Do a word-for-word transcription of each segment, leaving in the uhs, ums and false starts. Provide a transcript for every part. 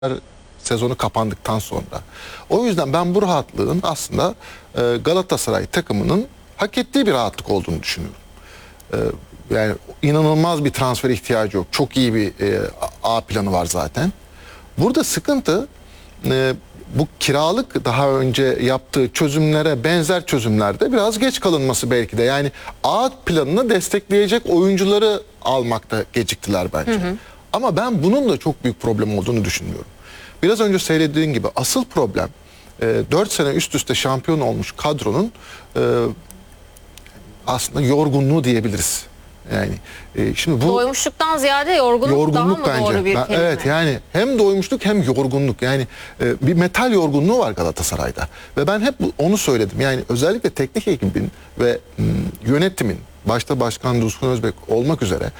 sezonu kapandıktan sonra. O yüzden ben bu rahatlığın aslında e, Galatasaray takımının hak ettiği bir rahatlık olduğunu düşünüyorum. E, yani inanılmaz bir transfer ihtiyacı yok. Çok iyi bir e, A planı var zaten. Burada sıkıntı e, bu kiralık daha önce yaptığı çözümlere benzer çözümlerde biraz geç kalınması belki de. Yani A planını destekleyecek oyuncuları almakta geciktiler bence. Hı hı. Ama ben bunun da çok büyük problem olduğunu düşünmüyorum. Biraz önce söylediğin gibi asıl problem e, dört sene üst üste şampiyon olmuş kadronun e, aslında yorgunluğu diyebiliriz. Yani e, şimdi bu doymuşluktan ziyade yorgunluk, yorgunluk daha mı bence. doğru bir Ben, kelime? evet, yani hem doymuşluk hem yorgunluk. Yani e, bir metal yorgunluğu var Galatasaray'da. Ve ben hep bu- onu söyledim. Yani özellikle teknik ekibin ve m, yönetimin, başta Başkan Dursun Özbek olmak üzere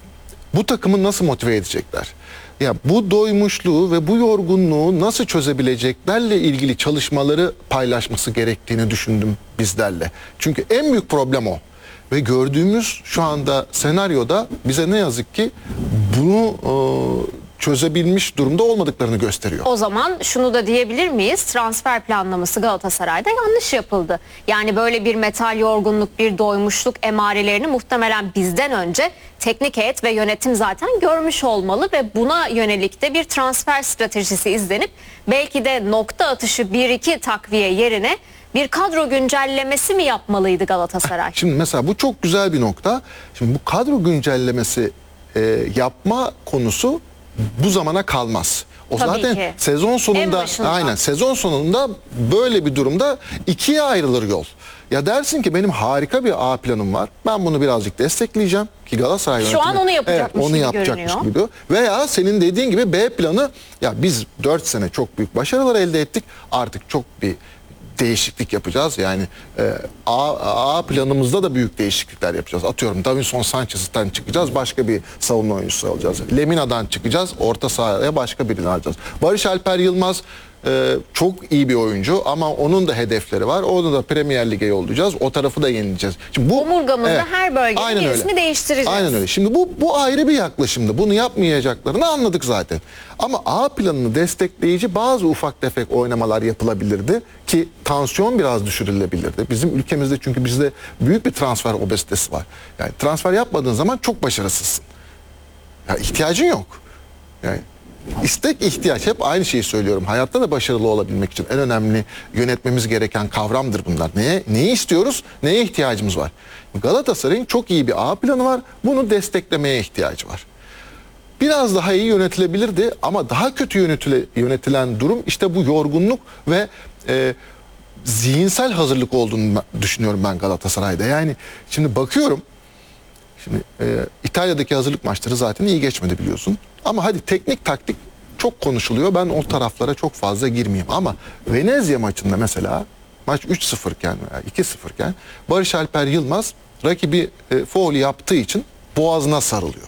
bu takımı nasıl motive edecekler? Ya bu doymuşluğu ve bu yorgunluğu nasıl çözebileceklerle ilgili çalışmaları paylaşması gerektiğini düşündüm bizlerle. Çünkü en büyük problem o. Ve gördüğümüz şu anda senaryoda bize ne yazık ki bunu e, çözebilmiş durumda olmadıklarını gösteriyor. O zaman şunu da diyebilir miyiz? Transfer planlaması Galatasaray'da yanlış yapıldı. Yani böyle bir metal yorgunluk, bir doymuşluk emarelerini muhtemelen bizden önce teknik heyet ve yönetim zaten görmüş olmalı ve buna yönelik de bir transfer stratejisi izlenip belki de nokta atışı bir iki takviye yerine bir kadro güncellemesi mi yapmalıydı Galatasaray? Şimdi mesela bu çok güzel bir nokta. Şimdi bu kadro güncellemesi e, yapma konusu bu zamana kalmaz. O Tabii zaten ki. sezon En sonunda başında. aynen sezon sonunda böyle bir durumda ikiye ayrılır yol. Ya dersin ki benim harika bir A planım var. Ben bunu birazcık destekleyeceğim ki Galatasaray Şu yönetimi an onu yapacakmış evet, onu gibi yapacakmış görünüyor. gibi. Veya senin dediğin gibi B planı, ya biz dört sene çok büyük başarılar elde ettik. Artık çok bir değişiklik yapacağız. Yani e, A, A planımızda da büyük değişiklikler yapacağız. Atıyorum Davinson Sanchez'den çıkacağız. Başka bir savunma oyuncusu alacağız. Lemina'dan çıkacağız. Orta sahaya başka birini alacağız. Barış Alper Yılmaz e, çok iyi bir oyuncu ama onun da hedefleri var. Onu da Premier Lig'e yollayacağız. O tarafı da yenileceğiz. Şimdi bu Omurgamızda her bölgenin aynen birisini öyle. değiştireceğiz. Aynen öyle. Şimdi bu bu ayrı bir yaklaşımdı. Bunu yapmayacaklarını anladık zaten. Ama A planını destekleyici bazı ufak tefek oynamalar yapılabilirdi ki tansiyon biraz düşürülebilirdi. Bizim ülkemizde çünkü bizde büyük bir transfer obezitesi var. Yani transfer yapmadığın zaman çok başarısızsın. Ya ihtiyacın yok. Yani istek, ihtiyaç, hep aynı şeyi söylüyorum. Hayatta da başarılı olabilmek için en önemli yönetmemiz gereken kavramdır bunlar. Neye, neyi istiyoruz, neye ihtiyacımız var? Galatasaray'ın çok iyi bir A planı var. Bunu desteklemeye ihtiyacı var. Biraz daha iyi yönetilebilirdi ama daha kötü yönetile, yönetilen durum işte bu yorgunluk ve e, zihinsel hazırlık olduğunu düşünüyorum ben Galatasaray'da. Yani şimdi bakıyorum, şimdi e, İtalya'daki hazırlık maçları zaten iyi geçmedi biliyorsun. Ama hadi teknik taktik çok konuşuluyor. Ben o taraflara çok fazla girmeyeyim. Ama Venezia maçında mesela maç üç sıfır iken veya iki sıfır iken Barış Alper Yılmaz rakibi e, faul yaptığı için boğazına sarılıyor.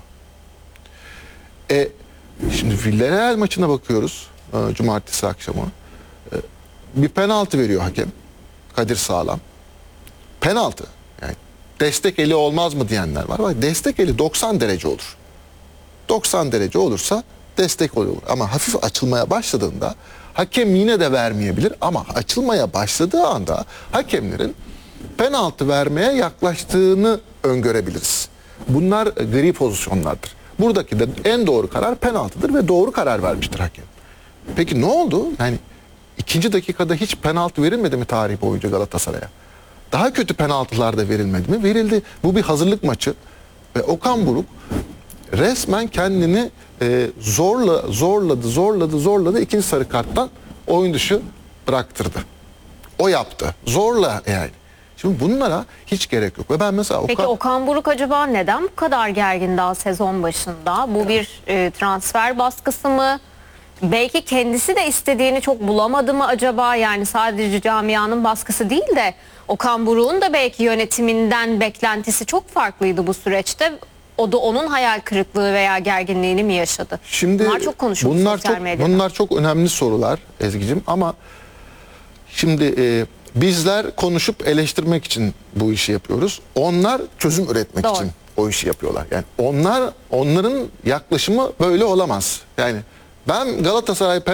E, şimdi Villarreal maçına bakıyoruz e, cumartesi akşamı. E, bir penaltı veriyor hakem Kadir Sağlam. Penaltı. Yani destek eli olmaz mı diyenler var. Bak, destek eli doksan derece olur. doksan derece olursa destek olur. Ama hafif açılmaya başladığında hakem yine de vermeyebilir ama açılmaya başladığı anda hakemlerin penaltı vermeye yaklaştığını öngörebiliriz. Bunlar gri pozisyonlardır. Buradaki de en doğru karar penaltıdır ve doğru karar vermiştir hakem. Peki ne oldu? Yani ikinci dakikada hiç penaltı verilmedi mi tarih boyunca Galatasaray'a? Daha kötü penaltılar da verilmedi mi? Verildi. Bu bir hazırlık maçı ve Okan Buruk resmen kendini e, zorla zorladı, zorladı, zorladı. İkinci sarı karttan oyun dışı bıraktırdı. O yaptı. Zorla yani. Şimdi bunlara hiç gerek yok. Ve ben mesela Okan... Peki Okan Buruk acaba neden bu kadar gergin daha sezon başında? Bu bir e, transfer baskısı mı? Belki kendisi de istediğini çok bulamadı mı acaba? Yani sadece camianın baskısı değil de Okan Buruk'un da belki yönetiminden beklentisi çok farklıydı bu süreçte. O da onun hayal kırıklığı veya gerginliğini mi yaşadı? Şimdi bunlar çok konuşuldu bunlar sosyal çok, medyada. bunlar çok önemli sorular Ezgi'cim ama şimdi e, bizler konuşup eleştirmek için bu işi yapıyoruz. Onlar çözüm üretmek Doğru. için o işi yapıyorlar. Yani onlar onların yaklaşımı böyle olamaz. Yani Ben Galatasaray